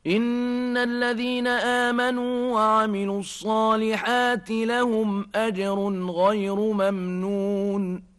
إن الذين آمنوا وعملوا الصالحات لهم أجر غير ممنون